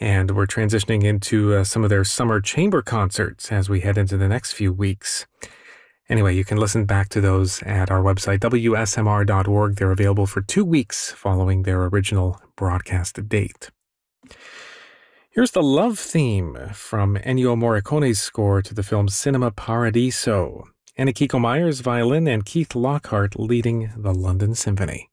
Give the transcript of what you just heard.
And we're transitioning into some of their summer chamber concerts as we head into the next few weeks. Anyway, you can listen back to those at our website, wsmr.org. They're available for 2 weeks following their original broadcast date. Here's the love theme from Ennio Morricone's score to the film Cinema Paradiso. Anna Kiko Meyer's violin and Keith Lockhart leading the London Symphony.